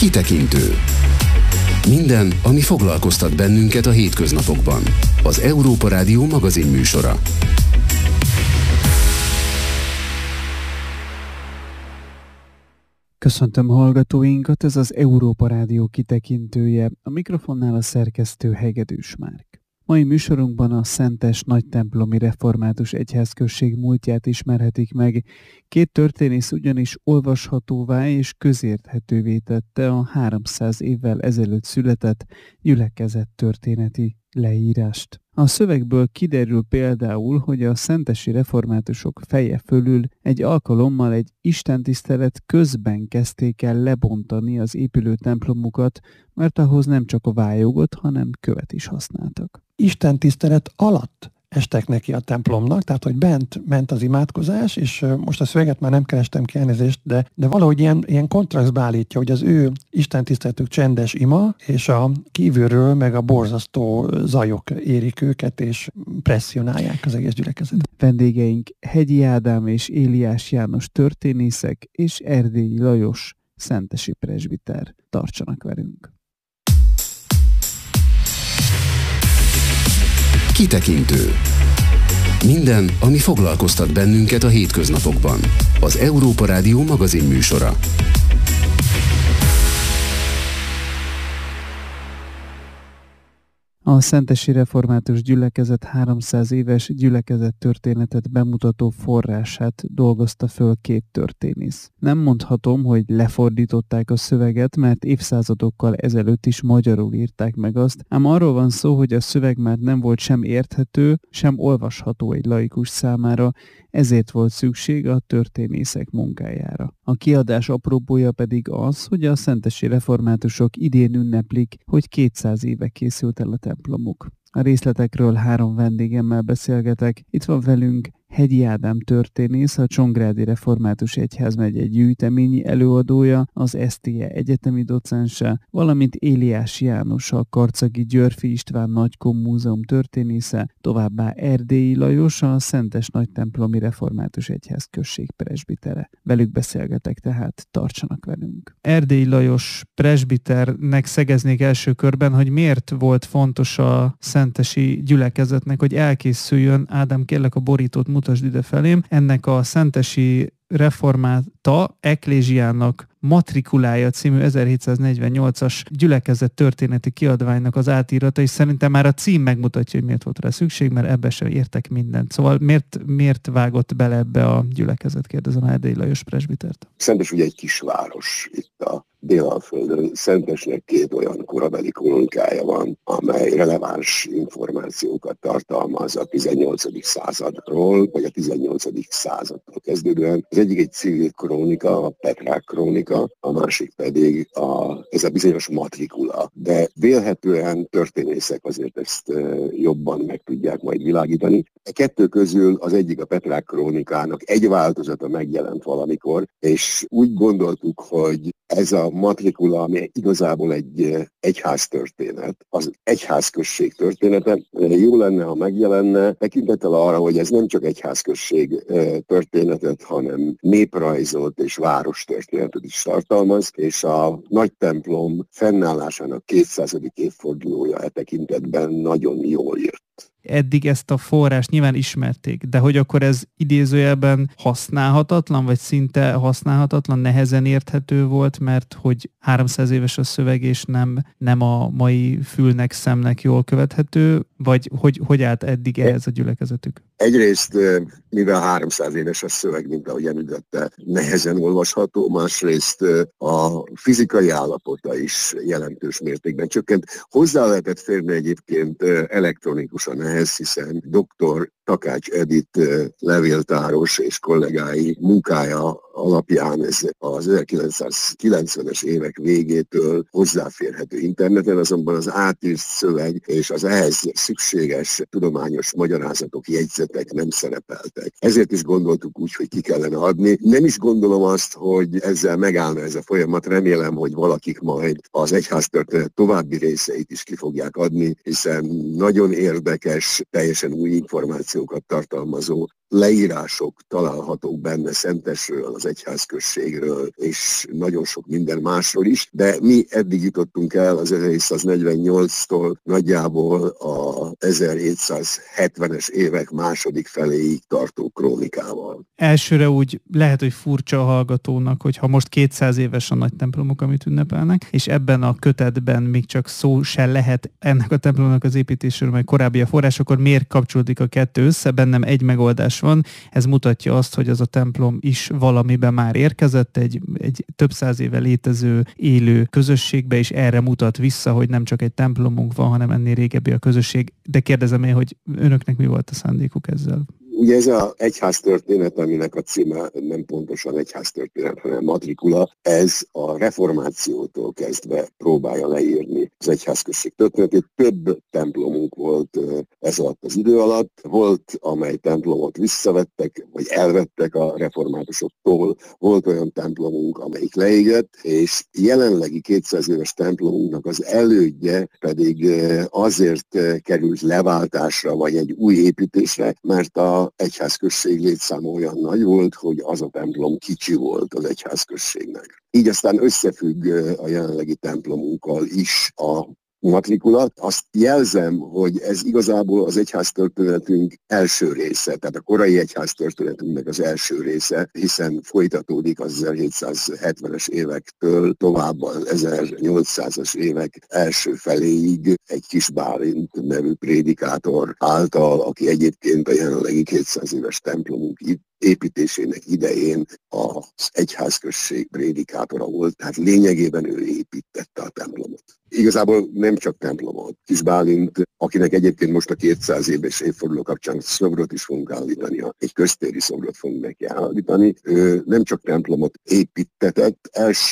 Kitekintő. Minden, ami foglalkoztat bennünket a hétköznapokban. Az Európa Rádió magazinműsora. Köszöntöm hallgatóinkat, ez az Európa Rádió kitekintője. A mikrofonnál a szerkesztő Hegedűs Márk. Mai műsorunkban a Szentes Nagytemplomi Református Egyházközség múltját ismerhetik meg. Két történész ugyanis olvashatóvá és közérthetővé tette a 300 évvel ezelőtt született gyülekezettörténeti leírást. A szövegből kiderül például, hogy a szentesi reformátusok feje fölül egy alkalommal egy istentisztelet közben kezdték el lebontani az épülő templomukat, mert ahhoz nem csak a vájogot, hanem követ is használtak. Istentisztelet alatt estek neki a templomnak, tehát hogy bent ment az imádkozás, és most a szöveget már nem kerestem ki, elnézést, de valahogy ilyen kontrasztba állítja, hogy az ő istentiszteletük csendes ima, és a kívülről meg a borzasztó zajok érik őket, és presszionálják az egész gyülekezetet. Vendégeink Hegyi Ádám és Éliás János történészek, és Erdélyi Lajos szentesi presbiter. Tartsanak velünk! Kitekintő. Minden, ami foglalkoztat bennünket a hétköznapokban. Az Európa Rádió magazinműsora. A Szentesi Református Gyülekezet 300 éves gyülekezettörténetet bemutató forrását dolgozta föl két történész. Nem mondhatom, hogy lefordították a szöveget, mert évszázadokkal ezelőtt is magyarul írták meg azt, ám arról van szó, hogy a szöveg már nem volt sem érthető, sem olvasható egy laikus számára, ezért volt szükség a történészek munkájára. A kiadás apropója pedig az, hogy a szentesi reformátusok idén ünneplik, hogy 200 éve készült el a templomuk. A részletekről 3 vendégemmel beszélgetek. Itt van velünk Hegyi Ádám történész, a Csongrádi Református Egyházmegye gyűjteményi előadója, az STE egyetemi docense, valamint Éliás János, a Karcagi Györffy István Nagykon Múzeum történésze, továbbá Erdélyi Lajos, a Szentes Nagytemplomi Református Egyházközség presbitere. Velük beszélgetek, tehát tartsanak velünk. Erdélyi Lajos presbiternek szegeznék első körben, hogy miért volt fontos a szentesi gyülekezetnek, hogy elkészüljön. Ádám, kérlek a borítót mutasd ide felém. Ennek a szentesi reformáta eklézsiának matrikulája című 1748-as gyülekezet történeti kiadványnak az átírata, és szerintem már a cím megmutatja, hogy miért volt rá szükség, mert ebbe sem értek mindent. Szóval miért vágott bele ebbe a gyülekezet, kérdezem Erdélyi Lajos presbitert. Szentes ugye egy kisváros itt a Délalföldön. Szentesnek 2 olyan korabeli kronikája van, amely releváns információkat tartalmaz a 18. századról, vagy a 18. századtól kezdődően. Az egyik egy civil krónika, a Petrák krónika, a másik pedig ez a bizonyos matrikula. De vélhetően történészek azért ezt jobban meg tudják majd világítani. A 2 közül az egyik a Petrák krónikának egy változata megjelent valamikor, és úgy gondoltuk, hogy ez a matrikula, ami igazából egy egyháztörténet, az egyházközség története, jó lenne, ha megjelenne, tekintettel arra, hogy ez nem csak egyházközség történetet, hanem néprajzot és várostörténetet is tartalmaz, és a nagy templom fennállásának 200. évfordulója e tekintetben nagyon jól jött. Eddig ezt a forrást nyilván ismerték, de hogy akkor ez idézőjelben használhatatlan, vagy szinte használhatatlan, nehezen érthető volt, mert hogy 300 éves a szöveg, és nem a mai fülnek, szemnek jól követhető, vagy hogy állt eddig ehhez a gyülekezetük? Egyrészt, mivel 300 éves a szöveg, mint ahogy említette, nehezen olvasható, másrészt a fizikai állapota is jelentős mértékben csökkent. Hozzá lehetett férni egyébként elektronikusan ehhez, hiszen dr. Takács Edith levéltáros és kollégái munkája alapján ez az 1990-es évek végétől hozzáférhető interneten, azonban az átírt szöveg és az ehhez szükséges tudományos magyarázatok, jegyzetek nem szerepeltek. Ezért is gondoltuk úgy, hogy ki kellene adni. Nem is gondolom azt, hogy ezzel megállna ez a folyamat. Remélem, hogy valakik majd az egyháztörténet további részeit is ki fogják adni, hiszen nagyon érdekes, teljesen új információkat tartalmazó leírások találhatók benne Szentesről, az egyházközségről, és nagyon sok minden másról is, de mi eddig jutottunk el az 1748-tól nagyjából a 1770-es évek második feléig tartó krónikával. Elsőre úgy lehet, hogy furcsa a hallgatónak, hogy ha most 200 éves a nagy templomok, amit ünnepelnek, és ebben a kötetben még csak szó se lehet ennek a templomnak az építésről, meg korábbi a forrás, akkor miért kapcsolódik a kettő össze? Bennem egy megoldás van, ez mutatja azt, hogy az a templom is valamiben már érkezett, egy több száz éve létező élő közösségbe, és erre mutat vissza, hogy nem csak egy templomunk van, hanem ennél régebbi a közösség. De kérdezem én, hogy önöknek mi volt a szándékuk ezzel? Ugye ez az egyháztörténet, aminek a címe nem pontosan egyháztörténet, hanem matrikula, ez a reformációtól kezdve próbálja leírni az egyházközség történetét. Több templomunk volt ez alatt az idő alatt. Volt, amely templomot visszavettek, vagy elvettek a reformátusoktól. Volt olyan templomunk, amelyik leégett, és jelenlegi 200 éves templomunknak az elődje pedig azért került leváltásra, vagy egy új építésre, mert a egyházközség létszáma olyan nagy volt, hogy az a templom kicsi volt az egyházközségnek. Így aztán összefügg a jelenlegi templomunkkal is a matrikulat. Azt jelzem, hogy ez igazából az egyháztörténetünk első része, tehát a korai egyháztörténetünknek az első része, hiszen folytatódik az 1770-es évektől tovább az 1800-as évek első feléig egy Kis Bálint nevű prédikátor által, aki egyébként a jelenlegi 200 éves templomunk építésének idején az egyházközség prédikátora volt, tehát lényegében ő építette a templomot. Igazából nem csak templomot. Kis Bálint, akinek egyébként most a 200 éves évforduló kapcsán szobrot is fogunk állítani, egy köztéri szobrot fogunk neki állítani. Ő nem csak templomot építtetett,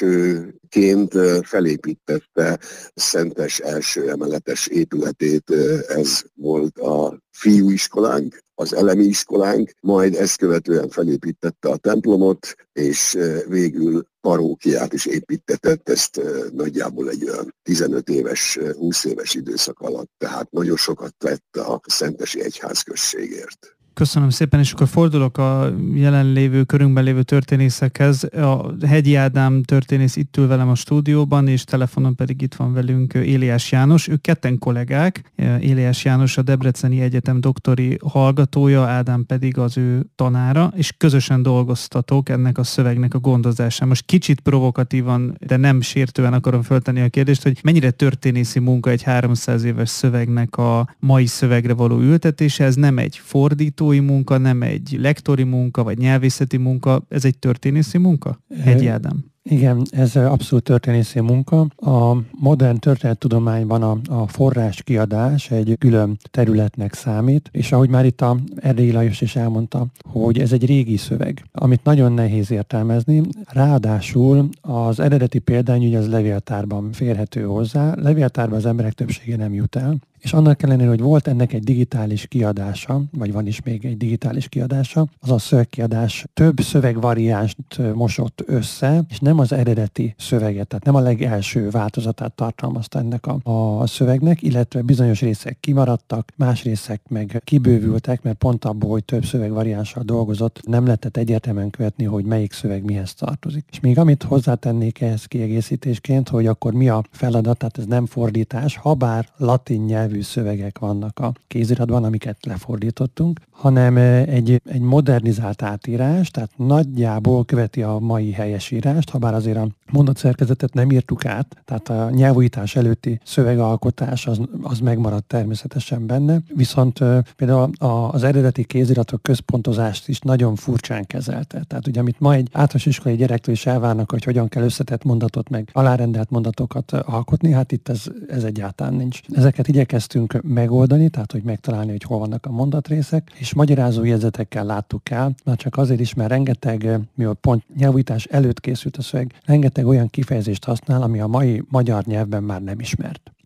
elsőként felépítette Szentes első emeletes épületét, ez volt a fiúiskolánk, az elemi iskolánk, majd ezt követően felépítette a templomot, és végül parókiát is építtetett, ezt nagyjából egy olyan 15 éves, 20 éves időszak alatt, tehát nagyon sokat tett a szentesi egyházközségért. Köszönöm szépen, és akkor fordulok a jelenlévő, körünkben lévő történészekhez. A Hegyi Ádám történész itt ül velem a stúdióban, és telefonon pedig itt van velünk Éliás János. Ők ketten kollégák. Éliás János a Debreceni Egyetem doktori hallgatója, Ádám pedig az ő tanára, és közösen dolgoztatok ennek a szövegnek a gondozásán. Most kicsit provokatívan, de nem sértően akarom föltenni a kérdést, hogy mennyire történészi munka egy 300 éves szövegnek a mai szövegre való ültetése. Ez nem egy fordító munka, nem egy lektori munka, vagy nyelvészeti munka, ez egy történészi munka? Hegyi Ádám. Igen, ez abszolút történészi munka. A modern történettudományban a forráskiadás egy külön területnek számít, és ahogy már itt a Erdélyi Lajos is elmondta, hogy ez egy régi szöveg, amit nagyon nehéz értelmezni. Ráadásul az eredeti példány az levéltárban férhető hozzá, levéltárban az emberek többsége nem jut el, és annak ellenére, hogy volt ennek egy digitális kiadása, vagy van is még egy digitális kiadása, az a szövegkiadás több szövegvariánst mosott össze, és nem az eredeti szöveget, tehát nem a legelső változatát tartalmazta ennek a szövegnek, illetve bizonyos részek kimaradtak, más részek meg kibővültek, mert pont abból, hogy több szövegvariánssal dolgozott, nem lehetett egyértelműen követni, hogy melyik szöveg mihez tartozik. És még amit hozzátennék ehhez kiegészítésként, hogy akkor mi a feladat, tehát ez nem fordítás, habár latin nyelvű szövegek vannak a kéziratban, amiket lefordítottunk, hanem egy modernizált átírás, tehát nagyjából követi a mai helyesírást, habár azért a mondatszerkezetet nem írtuk át, tehát a nyelvújítás előtti szövegalkotás az megmaradt természetesen benne, viszont például az eredeti kéziratok központozást is nagyon furcsán kezelte. Tehát ugye, amit ma egy általános iskolai gyerektől is elvárnak, hogy hogyan kell összetett mondatot, meg alárendelt mondatokat alkotni, hát itt ez egyáltalán nincs. Ezeket igyekeztünk megoldani, tehát hogy megtalálni, hogy hol vannak a mondatrészek, és magyarázó jegyzetekkel láttuk el, már csak azért is, mert rengeteg, mivel pont nyelvújítás előtt készült a szöveg, rengeteg olyan kifejezést használ, ami a mai magyar nyelvben már nem ismert.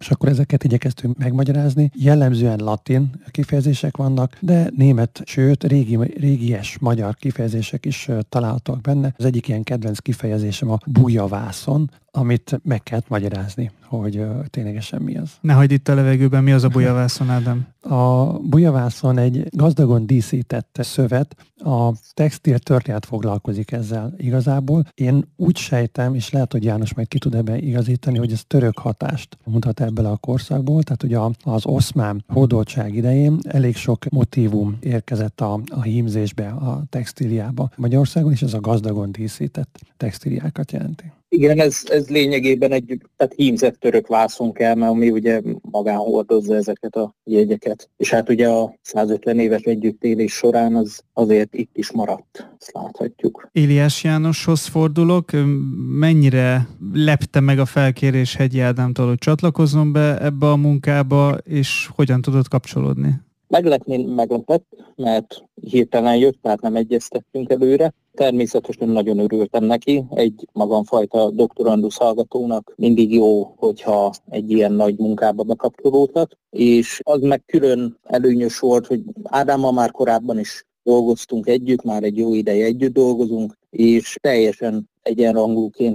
és akkor ezeket igyekeztünk megmagyarázni. Jellemzően latin kifejezések vannak, de német, sőt régies magyar kifejezések is találhatók benne. Az egyik ilyen kedvenc kifejezésem a bujavászon, amit meg kellett magyarázni, hogy ténylegesen mi az. Ne hagyd itt a levegőben, mi az a bujavászon, Ádám? A bujavászon egy gazdagon díszített szövet, a textil történet foglalkozik ezzel igazából. Én úgy sejtem, és lehet, hogy János majd ki tud ebben igazítani, hogy ez török hatást mutat ebből a korszakból, tehát ugye az oszmán hódoltság idején elég sok motívum érkezett a hímzésbe, a textíliába Magyarországon, és ez a gazdagon díszített textíliákat jelenti. Igen, ez lényegében egy hímzett török vászon kell, mert ami ugye magán hordozza ezeket a jegyeket. És hát ugye a 150 éves együttélés során az azért itt is maradt, ezt láthatjuk. Éliás Jánoshoz fordulok. Mennyire lepte meg a felkérés Hegyi Ádámtól, hogy csatlakozzon be ebbe a munkába, és hogyan tudott kapcsolódni? Meglepett, mert hirtelen jött, tehát nem egyeztettünk előre. Természetesen nagyon örültem neki, egy magamfajta doktorandusz hallgatónak mindig jó, hogyha egy ilyen nagy munkába bekapcsolódhat, és az meg külön előnyös volt, hogy Ádámmal már korábban is dolgoztunk együtt, már egy jó ideje együtt dolgozunk, és teljesen egyenrangúként